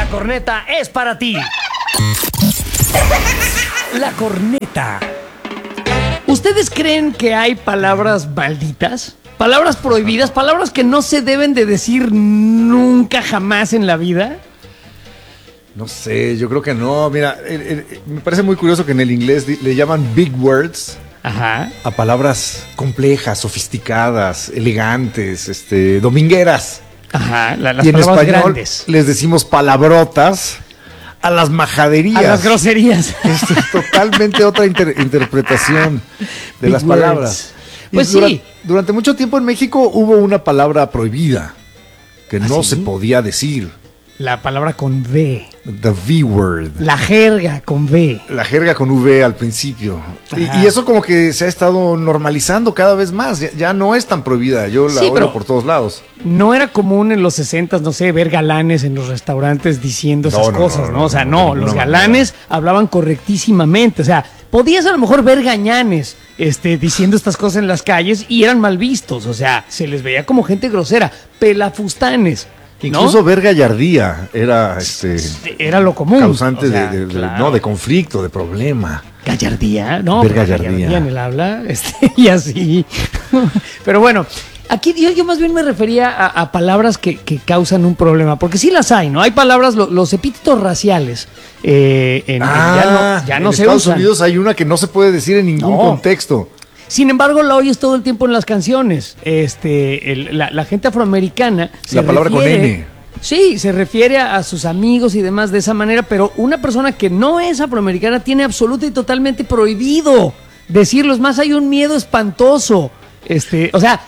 corneta es para ti. La corneta. ¿Ustedes creen que hay palabras malditas? Palabras prohibidas, palabras que no se deben de decir nunca jamás en la vida. No sé, yo creo que no. Mira, me parece muy curioso que en el inglés le llaman big words. Ajá. A palabras complejas, sofisticadas, elegantes, domingueras. Ajá, las y en palabras español grandes. les decimos palabrotas a las majaderías. A las groserías. Es totalmente otra interpretación de Big las words. palabras. Pues sí. Durante mucho tiempo en México hubo una palabra prohibida que no ¿sí? se podía decir. La palabra con V. The V-word. La jerga con V. La jerga con V al principio. Y eso como que se ha estado normalizando cada vez más. Ya no es tan prohibida. Yo la oigo por todos lados. No era común en los 60s, no sé, ver galanes en los restaurantes diciendo esas cosas, ¿no? O sea, los galanes hablaban correctísimamente. O sea, podías a lo mejor ver gañanes diciendo estas cosas en las calles y eran mal vistos. O sea, se les veía como gente grosera. Pelafustanes. Incluso ver gallardía era era lo común. Causante claro. de conflicto, de problema. Gallardía, ¿no? Ver gallardía en el habla, y así. Pero bueno, aquí yo más bien me refería a palabras que causan un problema, porque sí las hay, ¿no? Hay palabras, los epítetos raciales, ya no se usan. En Estados Unidos hay una que no se puede decir en ningún contexto. Sin embargo, la oyes todo el tiempo en las canciones. La gente afroamericana la palabra con N. Sí, se refiere a sus amigos y demás de esa manera, pero una persona que no es afroamericana tiene absoluto y totalmente prohibido decirlo. Es más, hay un miedo espantoso. O sea,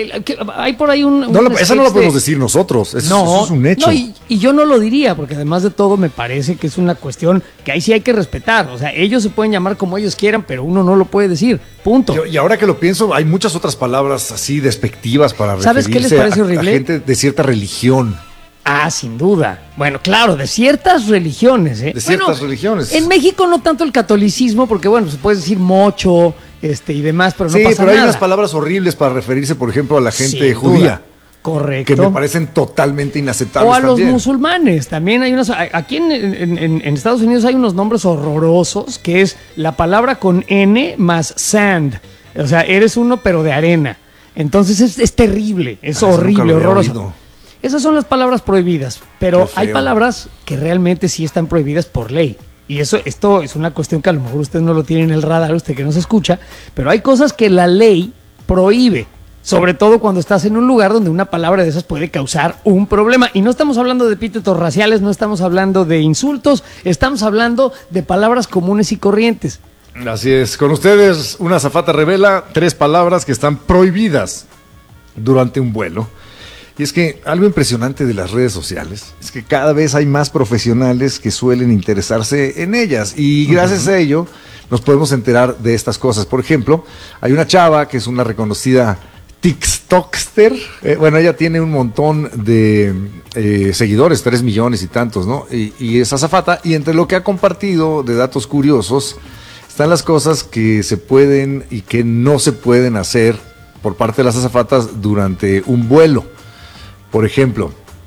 hay por ahí esa no la podemos decir nosotros. Eso es un hecho. No, y yo no lo diría, porque además de todo me parece que es una cuestión que ahí sí hay que respetar. O sea, ellos se pueden llamar como ellos quieran, pero uno no lo puede decir. Punto. Y ahora que lo pienso, hay muchas otras palabras así despectivas para ¿sabes qué les parece horrible? A gente de cierta religión. Ah, sin duda. Bueno, claro, de ciertas religiones, ¿eh? De ciertas religiones. En México no tanto el catolicismo, porque bueno, se puede decir mocho, y demás, pero no pasa nada. Sí, pero hay unas palabras horribles para referirse, por ejemplo, a la gente judía. Correcto. Que me parecen totalmente inaceptables. O a los musulmanes. También hay unas. Aquí en Estados Unidos hay unos nombres horrorosos, que es la palabra con N más sand. O sea, eres uno, pero de arena. Entonces es terrible, es horrible, horroroso. Esas son las palabras prohibidas, pero hay palabras que realmente sí están prohibidas por ley. Y esto es una cuestión que a lo mejor usted no lo tiene en el radar, usted que no se escucha, pero hay cosas que la ley prohíbe, sobre todo cuando estás en un lugar donde una palabra de esas puede causar un problema. Y no estamos hablando de epítetos raciales, no estamos hablando de insultos, estamos hablando de palabras comunes y corrientes. Así es. Con ustedes, una azafata revela 3 palabras que están prohibidas durante un vuelo. Y es que algo impresionante de las redes sociales es que cada vez hay más profesionales que suelen interesarse en ellas y gracias a ello nos podemos enterar de estas cosas. Por ejemplo, hay una chava que es una reconocida TikTokster. Bueno, ella tiene un montón de seguidores, 3 millones y tantos, ¿no? Y es azafata, y entre lo que ha compartido de datos curiosos están las cosas que se pueden y que no se pueden hacer por parte de las azafatas durante un vuelo. Por ejemplo,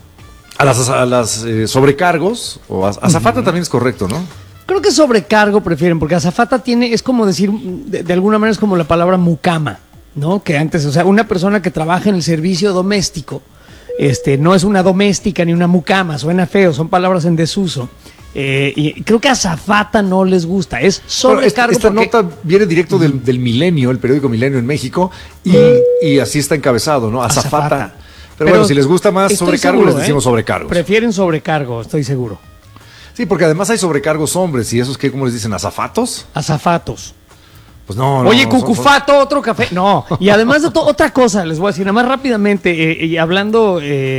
a las sobrecargos, o azafata también es correcto, ¿no? Creo que sobrecargo prefieren, porque azafata es como decir, de alguna manera es como la palabra mucama, ¿no? Que antes, o sea, una persona que trabaja en el servicio doméstico, no es una doméstica ni una mucama, suena feo, son palabras en desuso. Y creo que azafata no les gusta, es sobrecargo. Esta nota viene directo del Milenio, el periódico Milenio en México, y así está encabezado, ¿no? Azafata. Pero bueno, si les gusta más sobrecargo, seguro, les decimos sobrecargos. Prefieren sobrecargo, estoy seguro. Sí, porque además hay sobrecargos hombres, y esos que, ¿cómo les dicen? ¿Azafatos? Azafatos. Pues no. Oye, cucufato, otro café. No, y además de otra cosa, les voy a decir, nada más rápidamente, y hablando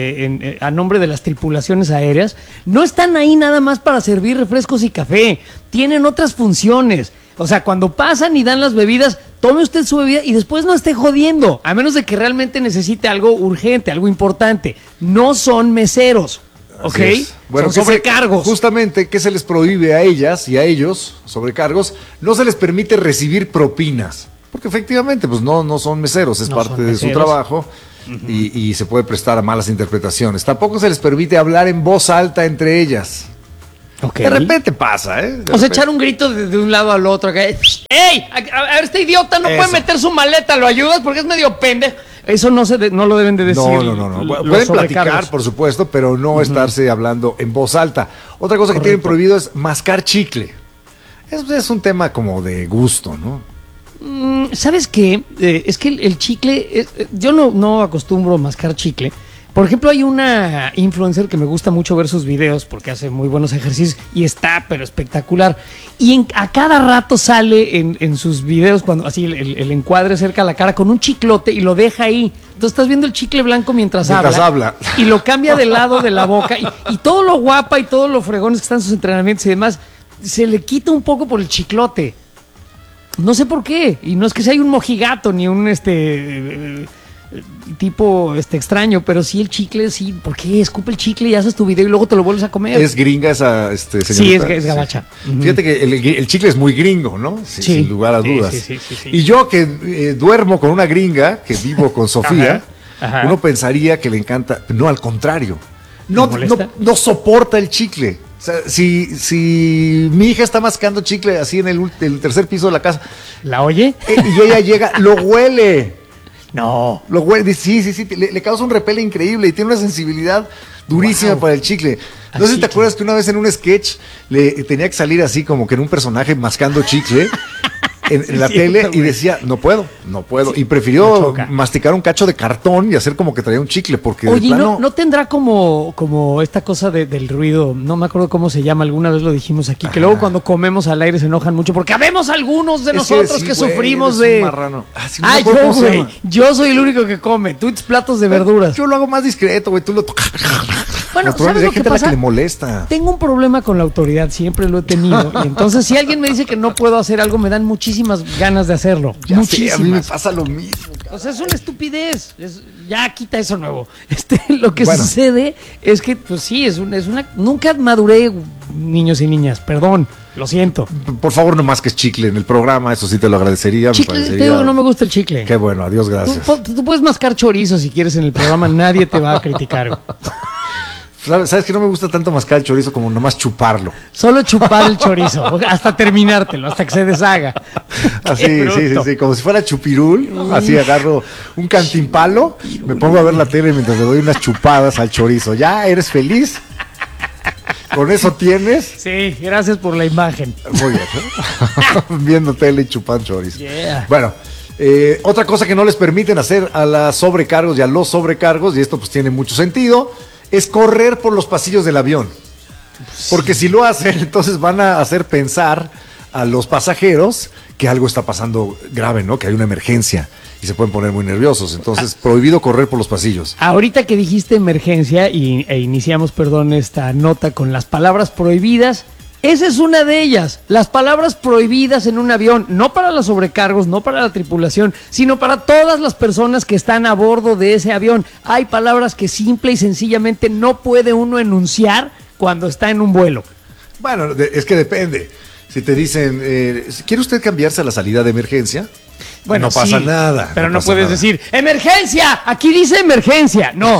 a nombre de las tripulaciones aéreas, no están ahí nada más para servir refrescos y café, tienen otras funciones. O sea, cuando pasan y dan las bebidas, tome usted su bebida y después no esté jodiendo, a menos de que realmente necesite algo urgente, algo importante. No son meseros, ¿ok? Bueno, son sobrecargos. Justamente, ¿qué se les prohíbe a ellas y a ellos, sobrecargos? No se les permite recibir propinas, porque efectivamente, pues no son meseros, es parte de su trabajo. y se puede prestar a malas interpretaciones. Tampoco se les permite hablar en voz alta entre ellas. Ok. De repente pasa, ¿eh? O sea, echar un grito de un lado al otro. ¡Ey! A ver, este idiota no puede meter su maleta, ¿lo ayudas? Porque es medio pendejo. Eso no lo deben de decir. No. Pueden platicar, por supuesto, pero no estarse hablando en voz alta. Otra cosa que tienen prohibido es mascar chicle. Es un tema como de gusto, ¿no? ¿Sabes qué? Es que el chicle, yo no acostumbro a mascar chicle. Por ejemplo, hay una influencer que me gusta mucho ver sus videos porque hace muy buenos ejercicios y está, pero espectacular. Y a cada rato sale en sus videos, cuando así el encuadre cerca a la cara, con un chiclote y lo deja ahí. Entonces estás viendo el chicle blanco mientras habla. Y lo cambia del lado de la boca. Y todo lo guapa y todo lo fregones que están en sus entrenamientos y demás, se le quita un poco por el chiclote. No sé por qué. Y no es que sea un mojigato ni un tipo extraño, pero sí el chicle, sí. ¿Por qué? Escupe el chicle y haces tu video y luego te lo vuelves a comer. ¿Es gringa esa señorita? Sí, es gabacha. Sí. Fíjate que el chicle es muy gringo, ¿no? Sí, sin lugar a dudas. Sí. Y yo que duermo con una gringa, que vivo con Sofía, Ajá. Uno pensaría que le encanta. No, al contrario. No soporta el chicle. O sea, si mi hija está mascando chicle así en el tercer piso de la casa, ¿la oye? Y ella llega, lo huele. No. Lo huele, sí, le causa un repele increíble y tiene una sensibilidad durísima para el chicle. No sé si te acuerdas que una vez en un sketch le tenía que salir así como que en un personaje mascando chicle en la tele y decía, no puedo. Sí, y prefirió masticar un cacho de cartón y hacer como que traía un chicle porque oye, ¿no tendrá como esta cosa del ruido? No me acuerdo cómo se llama, alguna vez lo dijimos aquí, que luego cuando comemos al aire se enojan mucho porque habemos algunos de nosotros que sufrimos de... Yo soy el único que come, tú tus platos de verduras. Yo lo hago más discreto, güey, tú lo tocas. Bueno, ¿sabes lo que pasa? Que le molesta. Tengo un problema con la autoridad, siempre lo he tenido. Y entonces, si alguien me dice que no puedo hacer algo, me dan muchísimas ganas de hacerlo. Muchísimas. A mí me pasa lo mismo. O sea, es una estupidez. Ya quita eso nuevo. Lo que sucede es que, pues sí, es una. Nunca maduré, niños y niñas. Perdón, lo siento. Por favor, no masques chicle en el programa, eso sí te lo agradecería. Chicle, te digo que no me gusta el chicle. Qué bueno, adiós, gracias. Tú puedes mascar chorizo si quieres en el programa, nadie te va a criticar. ¿Sabes que no me gusta tanto mascar el chorizo como nomás chuparlo? Solo chupar el chorizo, hasta terminártelo, hasta que se deshaga. Así, sí, como si fuera chupirul. Así agarro un cantimpalo, me pongo a ver la tele mientras le doy unas chupadas al chorizo. ¿Ya eres feliz? ¿Con eso tienes? Sí, gracias por la imagen. Muy bien, ¿no? Viendo tele y chupando chorizo. Yeah. Bueno, otra cosa que no les permiten hacer a las sobrecargos y a los sobrecargos, y esto pues tiene mucho sentido, es correr por los pasillos del avión. Porque si lo hacen, entonces van a hacer pensar a los pasajeros que algo está pasando grave, ¿no? Que hay una emergencia y se pueden poner muy nerviosos. Entonces, prohibido correr por los pasillos. Ahorita que dijiste emergencia e iniciamos, esta nota con las palabras prohibidas, esa es una de ellas. Las palabras prohibidas en un avión, no para los sobrecargos, no para la tripulación, sino para todas las personas que están a bordo de ese avión. Hay palabras que simple y sencillamente no puede uno enunciar cuando está en un vuelo. Bueno, es que depende. Si te dicen, ¿quiere usted cambiarse a la salida de emergencia? Bueno, no pasa nada. Pero no puedes decir, ¡emergencia! Aquí dice emergencia. No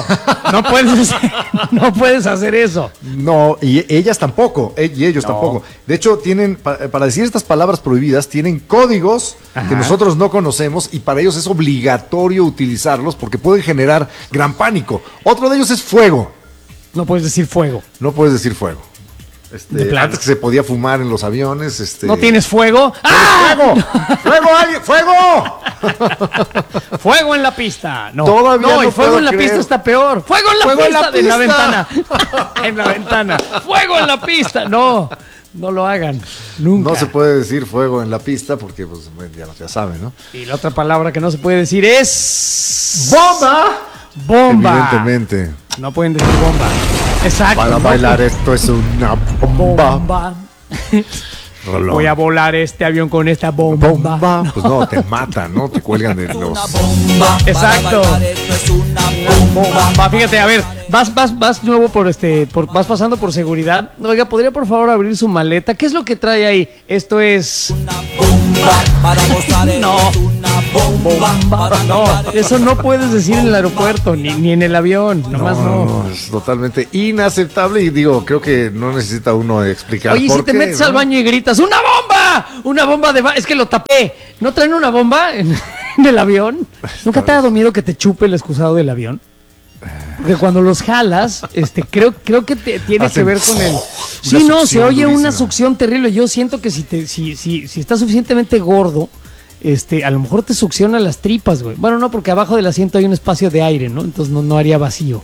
puedes hacer eso. No, y ellas tampoco, y ellos tampoco. De hecho, tienen, para decir estas palabras prohibidas, tienen códigos que nosotros no conocemos y para ellos es obligatorio utilizarlos porque pueden generar gran pánico. Otro de ellos es fuego. No puedes decir fuego. No puedes decir fuego. Antes que se podía fumar en los aviones. ¿No tienes fuego? ¡Ah! ¡Fuego! ¡Fuego! ¡Fuego en la pista! No, todavía no, y fuego en la pista está peor. ¡Fuego en la pista! En la ventana. En la ventana. ¡Fuego en la pista! No lo hagan. Nunca. No se puede decir fuego en la pista porque pues, ya saben, ¿no? Y la otra palabra que no se puede decir es... ¡Bomba! Evidentemente. No pueden decir bomba. Exacto. Para bailar esto es una bomba. Voy a volar este avión con esta bomba. Pues no, te matan, ¿no? Te cuelgan de los... Bomba. Exacto. Es una bomba. Fíjate, a ver, vas nuevo vas pasando por seguridad. Oiga, ¿podría por favor abrir su maleta? ¿Qué es lo que trae ahí? Esto es... Una bomba. bomba. Para gozar eres No. una bomba. Para No, eso no puedes decir en el aeropuerto, ni en el avión, nomás no. Es totalmente inaceptable y digo, creo que no necesita uno explicar Oye, por si te qué, metes ¿no? al baño y gritas, ¡una bomba! ¡Una bomba de es que lo tapé! ¿No traen una bomba en el avión? ¿Nunca te ha dado miedo que te chupe el excusado del avión? Porque cuando los jalas, creo que tiene que Hacen ver con el... una Sí, no, se succión oye una durísima. succión terrible. Yo siento que si estás suficientemente gordo, a lo mejor te succiona las tripas, güey. Bueno, no, porque abajo del asiento hay un espacio de aire, ¿no? Entonces no haría vacío.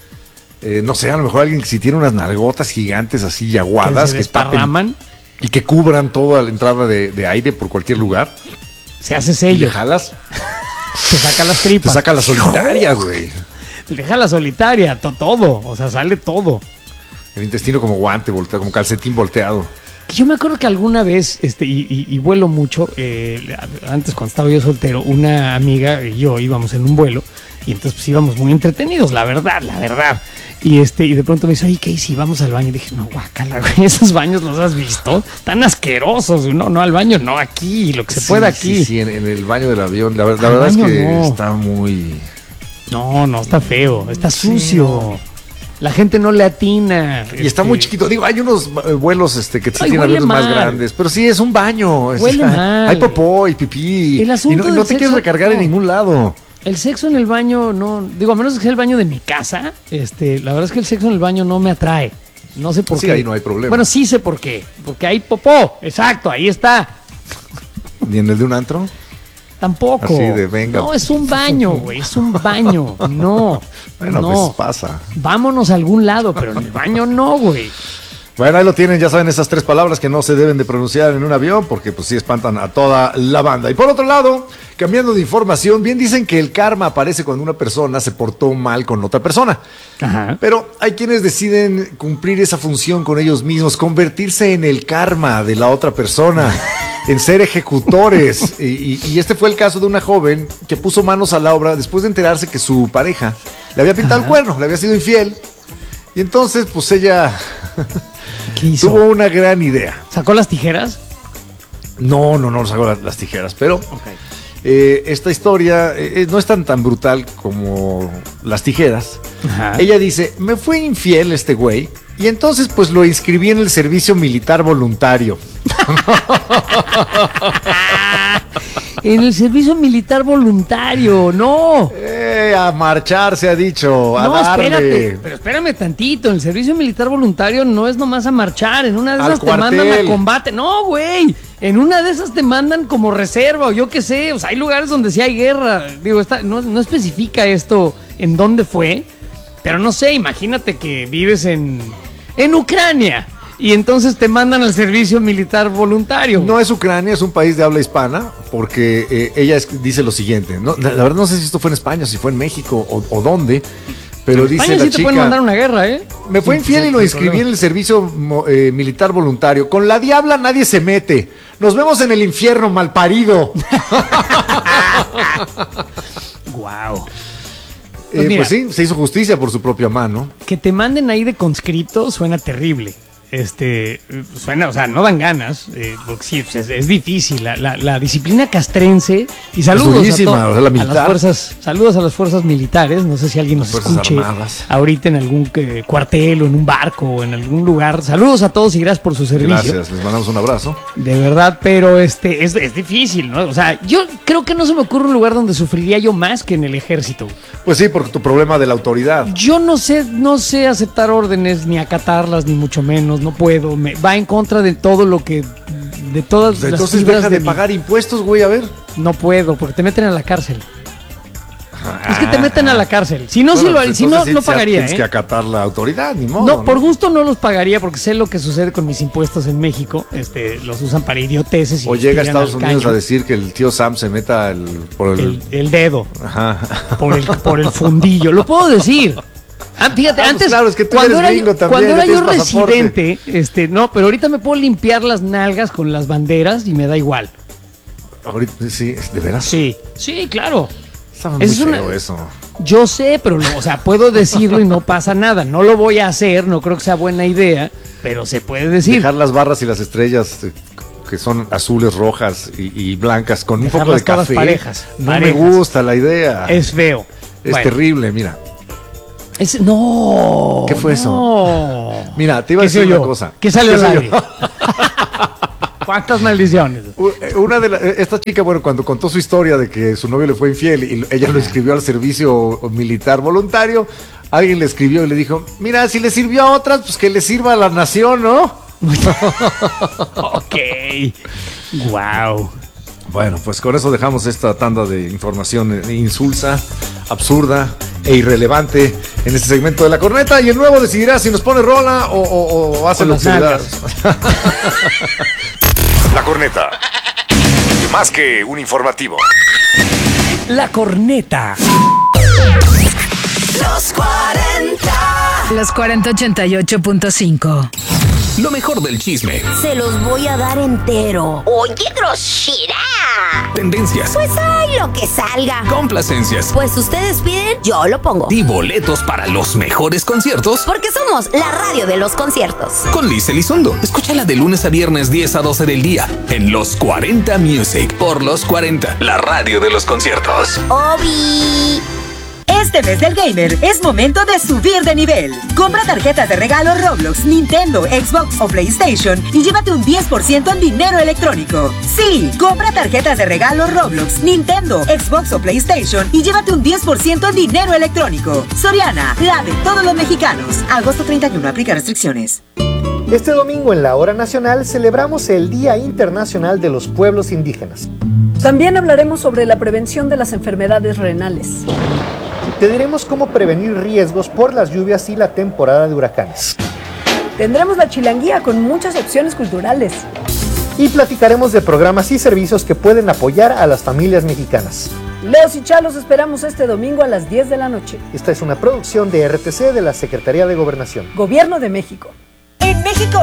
No sé, a lo mejor alguien que si tiene unas nalgotas gigantes así y aguadas se que tapen desparraman, y que cubran toda la entrada de aire por cualquier lugar. se hace Y le sello, jalas, te saca las te tripas. saca la solitaria, güey. Deja la solitaria, todo, o sea, sale todo. El intestino como guante volteado, como calcetín volteado. Yo me acuerdo que alguna vez, y vuelo mucho, antes cuando estaba yo soltero, una amiga y yo íbamos en un vuelo, y entonces pues íbamos muy entretenidos, la verdad. Y de pronto me dice, oye, ¿qué? Si vamos al baño. Y dije, no, guácala, güey, esos baños los has visto, tan asquerosos, no al baño, no aquí, lo que se pueda aquí. Sí, en el baño del avión. La Al verdad es baño que no. está muy... No, está feo, está Sí, sucio. no. La gente no le atina. Y está muy chiquito. Digo, hay unos vuelos que sí Ay, tienen huele aviones más mal. grandes, pero sí es un baño. Huele mal. Hay popó y pipí. El asunto y no del te quieres sexo, recargar en no. ningún lado. El sexo en el baño no, digo, a menos que sea el baño de mi casa, la verdad es que el sexo en el baño no me atrae. No sé por Sí, qué. ahí no hay problema. Bueno, sí sé por qué. Porque hay popó. Exacto, ahí está. Ni en el de un antro. Tampoco. Así de, venga. No, es un baño, güey. Es un baño. No. Bueno, no. pues pasa. Vámonos a algún lado, pero en el baño no, güey. Bueno, ahí lo tienen, ya saben, esas 3 palabras que no se deben de pronunciar en un avión porque pues sí espantan a toda la banda. Y por otro lado, cambiando de información, bien dicen que el karma aparece cuando una persona se portó mal con otra persona. Ajá. Pero hay quienes deciden cumplir esa función con ellos mismos, convertirse en el karma de la otra persona, en ser ejecutores. Y este fue el caso de una joven que puso manos a la obra después de enterarse que su pareja le había pintado el cuerno, le había sido infiel. Y entonces, pues ella ¿Qué hizo? tuvo una gran idea. ¿Sacó las tijeras? No sacó las tijeras, pero esta historia no es tan brutal como las tijeras. Ajá. Ella dice, me fue infiel este güey, y entonces pues lo inscribí en el servicio militar voluntario. En el servicio militar voluntario, no. A marchar se ha dicho, a No, darle. espérate, pero espérame tantito. En el servicio militar voluntario no es nomás a marchar. En una de Al esas te mandan a cuartel. combate. No, güey. En una de esas te mandan como reserva o yo qué sé. O sea, hay lugares donde sí hay guerra. Digo, no especifica esto en dónde fue. Pero no sé, imagínate que vives en Ucrania. Y entonces te mandan al servicio militar voluntario. No es Ucrania, es un país de habla hispana, porque ella dice lo siguiente, ¿no? La verdad no sé si esto fue en España, si fue en México o dónde, pero En dice España la sí te chica, pueden mandar una guerra, ¿eh? me fue infiel y lo inscribí en el servicio militar voluntario. Con la diabla nadie se mete. Nos vemos en el infierno, malparido. Wow. Pues sí, se hizo justicia por su propia mano. Que te manden ahí de conscripto suena terrible. Suena, o sea, no dan ganas, porque sí, pues, es difícil. La disciplina castrense. Y saludos durísima, o sea, la a militar. las fuerzas, saludos a las fuerzas militares. No sé si alguien nos Fuerzas escuche Armadas. ahorita en algún cuartel o en un barco o en algún lugar. Saludos a todos y gracias por su servicio. Gracias, les mandamos un abrazo. De verdad, pero es difícil, ¿no? O sea, yo creo que no se me ocurre un lugar donde sufriría yo más que en el ejército. Pues sí, por tu problema de la autoridad. Yo no sé aceptar órdenes ni acatarlas, ni mucho menos, no puedo. Va en contra de todo lo que. De todas las Entonces fibras deja de mi- pagar impuestos, güey, a ver. No puedo, porque te meten a la cárcel. Es que te meten a la cárcel. Si no, Bueno, si pues no, entonces no sí pagaría, Tienes que ¿eh? acatar la autoridad, ni modo. No, por gusto no los pagaría porque sé lo que sucede con mis impuestos en México. Los usan para idioteces. Y O los llega a tiran al Estados Unidos caño. a decir que el tío Sam se meta por el... El dedo. Ajá. Por el fundillo. Lo puedo decir. Fíjate, Ah, pues antes, claro, es que tú cuando eres era, gringo yo, también, cuando era ya yo tienes pasaporte. residente, no, pero ahorita me puedo limpiar las nalgas con las banderas y me da igual. Ahorita, sí, ¿de veras? Sí, sí, claro. Está muy Es una- feo eso. Yo sé, pero o sea, puedo decirlo y no pasa nada. No lo voy a hacer, no creo que sea buena idea, pero se puede decir. Dejar las barras y las estrellas que son azules, rojas y blancas con un poco Dejarlas de todas café. parejas, No parejas. me gusta la idea. Es feo. Es Bueno, terrible, mira. No. ¿Qué fue eso? No. Mira, te iba a ¿Qué decir soy una yo? cosa. ¿Qué salió al soy aire? yo? ¿Cuántas maldiciones? Esta chica, bueno, cuando contó su historia de que su novio le fue infiel y ella lo inscribió al servicio militar voluntario, alguien le escribió y le dijo, mira, si le sirvió a otras, pues que le sirva a la nación, ¿no? Ok. Wow. Bueno, pues con eso dejamos esta tanda de información insulsa, absurda e irrelevante en este segmento de La Corneta, y el nuevo decidirá si nos pone rola o hace Con lo las que le da. nalgas. La Corneta. Más que un informativo. La Corneta. Los 40 Los 4088.5. Lo mejor del chisme, se los voy a dar entero. Oye, grosera. tendencias, Pues hay lo que salga. complacencias Pues ustedes piden, yo lo pongo. y boletos para los mejores conciertos Porque somos la radio de los conciertos. con Liz Elizondo. Escúchala de lunes a viernes 10 a 12 del día en Los 40 Music por Los 40, la radio de los conciertos. Obi. Este mes del gamer es momento de subir de nivel. Compra tarjetas de regalo Roblox, Nintendo, Xbox o PlayStation y llévate un 10% en dinero electrónico. Sí, compra tarjetas de regalo Roblox, Nintendo, Xbox o PlayStation y llévate un 10% en dinero electrónico. Soriana, la de todos los mexicanos. Agosto 31, aplica restricciones. Este domingo en la Hora Nacional celebramos el Día Internacional de los Pueblos Indígenas. También hablaremos sobre la prevención de las enfermedades renales. Te diremos cómo prevenir riesgos por las lluvias y la temporada de huracanes. Tendremos la chilanguía con muchas opciones culturales. Y platicaremos de programas y servicios que pueden apoyar a las familias mexicanas. Leos y Chalos esperamos este domingo a las 10 de la noche. Esta es una producción de RTC de la Secretaría de Gobernación. Gobierno de México.